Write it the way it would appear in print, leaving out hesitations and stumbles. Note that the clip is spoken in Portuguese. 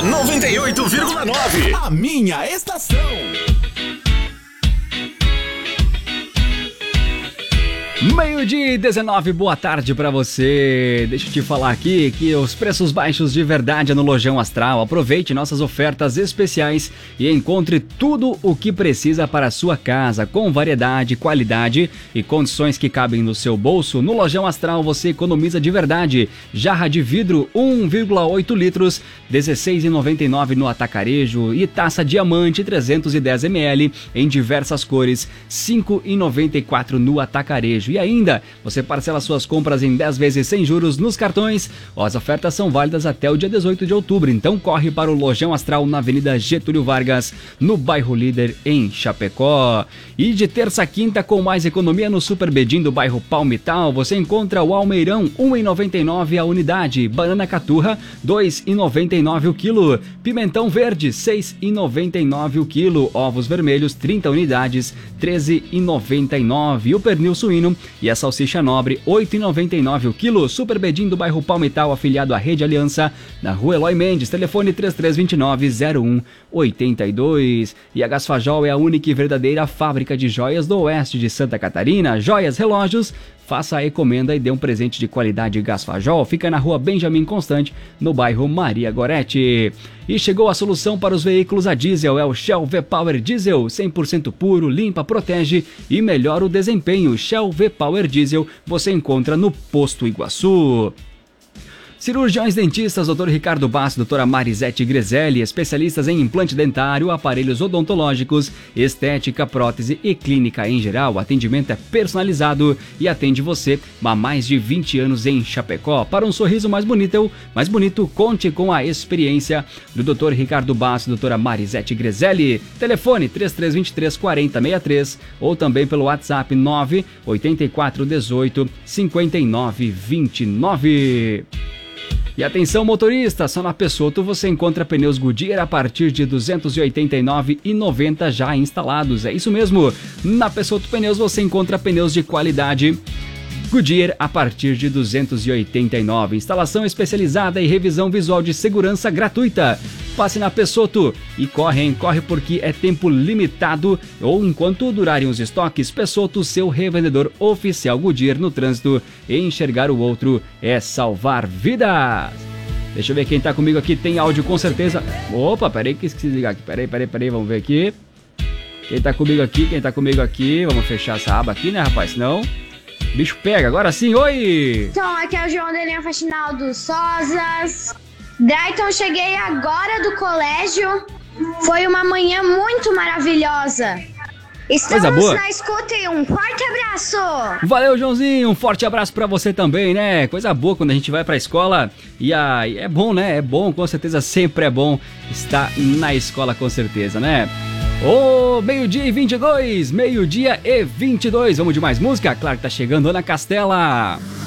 A 98,9. A minha estação. Meio-dia e 19, boa tarde pra você. Deixa eu te falar aqui que os preços baixos de verdade é no Lojão Astral. Aproveite nossas ofertas especiais e encontre tudo o que precisa para a sua casa, com variedade, qualidade e condições que cabem no seu bolso. No Lojão Astral você economiza de verdade. Jarra de vidro 1,8 litros, R$16,99 no atacarejo, e taça diamante 310 ml em diversas cores, R$5,94 no atacarejo. E ainda, você parcela suas compras em 10 vezes sem juros nos cartões. As ofertas são válidas até o dia 18 de outubro, então corre para o Lojão Astral na Avenida Getúlio Vargas, no bairro Líder, em Chapecó. E de terça a quinta, com mais economia no Super Bedim do bairro Palmital, você encontra o almeirão, R$1,99 a unidade, banana caturra, R$2,99 o quilo, pimentão verde, R$6,99 o quilo, ovos vermelhos, 30 unidades, R$13,99, o pernil suíno e a salsicha nobre, R$8,99 o quilo. Super Bedim do bairro Palmital, afiliado à Rede Aliança, na rua Eloy Mendes, telefone 3329-0182. E a Gasfajol é a única e verdadeira fábrica de joias do oeste de Santa Catarina. Joias, relógios, faça a encomenda e dê um presente de qualidade. Gasfajol fica na rua Benjamin Constante, no bairro Maria Goretti. E chegou a solução para os veículos a diesel, é o Shell V-Power Diesel, 100% puro, limpa, protege e melhora o desempenho. Shell V-Power Diesel você encontra no Posto Iguaçu. Cirurgiões dentistas, Dr. Ricardo Basso, doutora Marisete Grezelli, especialistas em implante dentário, aparelhos odontológicos, estética, prótese e clínica em geral. O atendimento é personalizado e atende você há mais de 20 anos em Chapecó. Para um sorriso mais bonito, conte com a experiência do Dr. Ricardo Basso, doutora Marisete Grezelli. Telefone 3323-4063 ou também pelo WhatsApp 98418-5929. E atenção motorista, só na Pessotto você encontra pneus Goodyear a partir de R$ 289,90 já instalados. É isso mesmo, na Pessotto Pneus você encontra pneus de qualidade Goodyear a partir de R$ 289. Instalação especializada e revisão visual de segurança gratuita. Passe na Pessotto e corre porque é tempo limitado ou enquanto durarem os estoques. Pessotto, seu revendedor oficial Goodyear no trânsito. Enxergar o outro é salvar vidas. Deixa eu ver quem tá comigo aqui, tem áudio com certeza. Opa, peraí que esqueci de ligar aqui, peraí, vamos ver aqui. Quem tá comigo aqui, vamos fechar essa aba aqui, né rapaz, senão o bicho pega. Agora sim, oi! Então, aqui é o João da linha Faxinal dos Sozas. Dayton, cheguei agora do colégio. Foi uma manhã muito maravilhosa. Estamos na escuta e um forte abraço. Valeu, Joãozinho, um forte abraço pra você também, né? Coisa boa quando a gente vai pra escola e é bom, né? É bom, com certeza, sempre é bom estar na escola, com certeza, né? Meio-dia e 22, vamos de mais música? Claro que tá chegando Ana Castela.